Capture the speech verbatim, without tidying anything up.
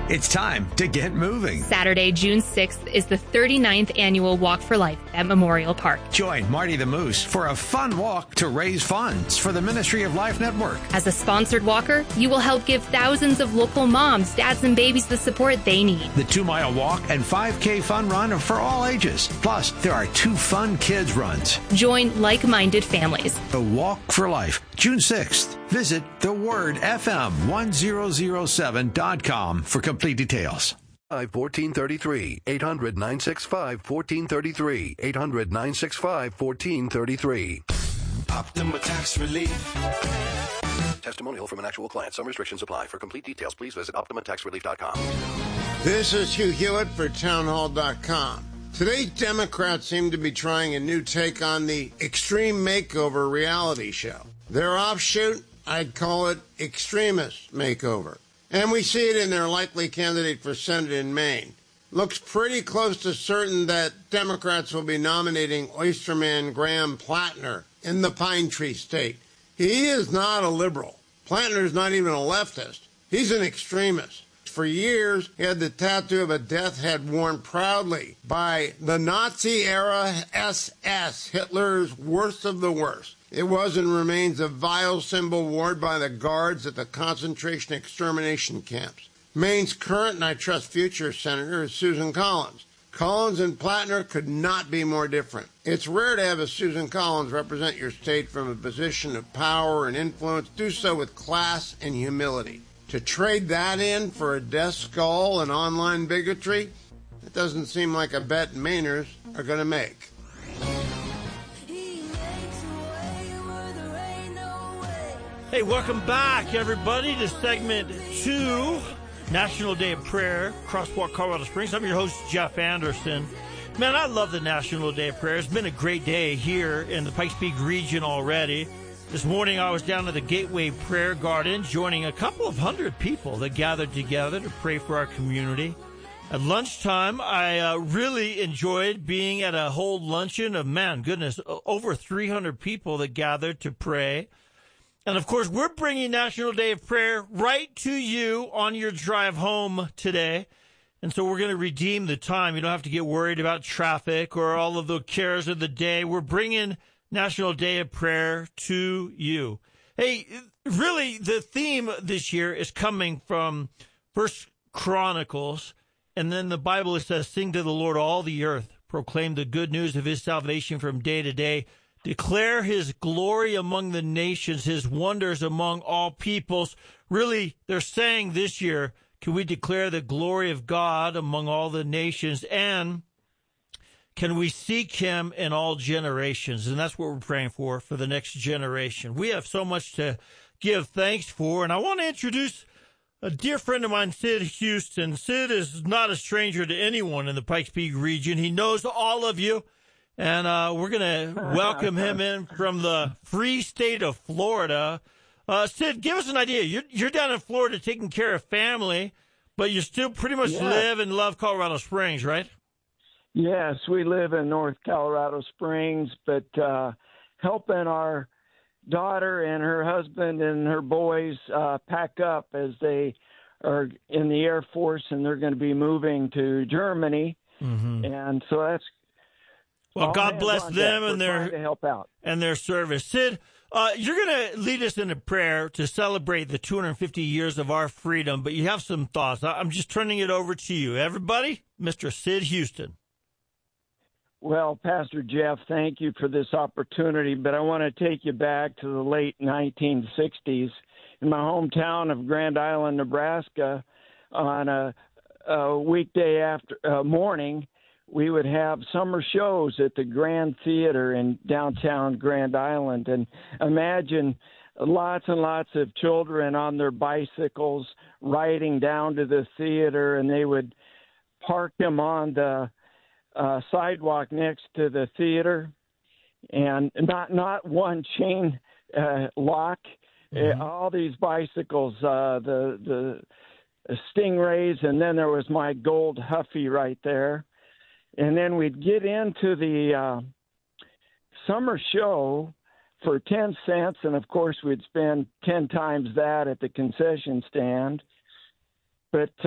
It's time to get moving. Saturday, June sixth is the thirty-ninth annual Walk for Life at Memorial Park. Join Marty the Moose for a fun walk to raise funds for the Ministry of Life Network. As a sponsored walker, you will help give thousands of local moms, dads, and babies the support they need. The two-mile walk and five K fun run are for all ages. Plus, there are two fun kids runs. Join like-minded families. The Walk for Life, June sixth. Visit the word F M one thousand seven dot com for complete details. fourteen thirty-three, eight hundred, nine six five, fourteen thirty-three, eight hundred, nine six five, fourteen thirty-three. Optima Tax Relief. Testimonial from an actual client. Some restrictions apply. For complete details, please visit optima tax relief dot com. This is Hugh Hewitt for townhall dot com. Today, Democrats seem to be trying a new take on the Extreme Makeover reality show. Their offshoot, I'd call it Extremist Makeover. And we see it in their likely candidate for Senate in Maine. Looks pretty close to certain that Democrats will be nominating Oysterman Graham Plattner in the Pine Tree State. He is not a liberal. Plattner's not even a leftist. He's an extremist. For years, he had the tattoo of a death head worn proudly by the Nazi-era S S, Hitler's worst of the worst. It was and remains a vile symbol worn by the guards at the concentration extermination camps. Maine's current, and I trust future, senator is Susan Collins. Collins and Plattner could not be more different. It's rare to have a Susan Collins represent your state from a position of power and influence, do so with class and humility. To trade that in for a death skull and online bigotry, it doesn't seem like a bet Mainers are going to make. Hey, welcome back, everybody, to segment two, National Day of Prayer, Crosswalk, Colorado Springs. I'm your host, Jeff Anderson. Man, I love the National Day of Prayer. It's been a great day here in the Pikes Peak region already. This morning, I was down at the Gateway Prayer Garden, joining a couple of hundred people that gathered together to pray for our community. At lunchtime, I uh, really enjoyed being at a whole luncheon of, man, goodness, over three hundred people that gathered to pray. And, of course, we're bringing National Day of Prayer right to you on your drive home today. And so we're going to redeem the time. You don't have to get worried about traffic or all of the cares of the day. We're bringing National Day of Prayer to you. Hey, really, the theme this year is coming from First Chronicles. And then the Bible says, sing to the Lord all the earth, proclaim the good news of his salvation from day to day. Declare his glory among the nations, his wonders among all peoples. Really, they're saying this year, can we declare the glory of God among all the nations? And can we seek him in all generations? And that's what we're praying for, for the next generation. We have so much to give thanks for. And I want to introduce a dear friend of mine, Sid Houston. Sid is not a stranger to anyone in the Pikes Peak region. He knows all of you. And uh, we're going to welcome him in from the free state of Florida. Uh, Sid, give us an idea. You're, you're down in Florida taking care of family, but you still pretty much yeah. live and love Colorado Springs, right? Yes, we live in North Colorado Springs, but uh, helping our daughter and her husband and her boys uh, pack up as they are in the Air Force, and they're going to be moving to Germany. Mm-hmm. And so that's Well, God bless them and their to help out. and their service. Sid, uh, you're going to lead us in a prayer to celebrate the two hundred fifty years of our freedom, but you have some thoughts. I'm just turning it over to you. Everybody, Mister Sid Houston. Well, Pastor Jeff, thank you for this opportunity, but I want to take you back to the late nineteen sixties in my hometown of Grand Island, Nebraska. On a, a weekday after uh, morning, we would have summer shows at the Grand Theater in downtown Grand Island. And imagine lots and lots of children on their bicycles riding down to the theater, and they would park them on the uh, sidewalk next to the theater, and not not one chain uh, lock. Mm-hmm. Uh, all these bicycles, uh, the the Stingrays, and then there was my gold Huffy right there. And then we'd get into the uh, summer show for ten cents, and of course we'd spend ten times that at the concession stand. But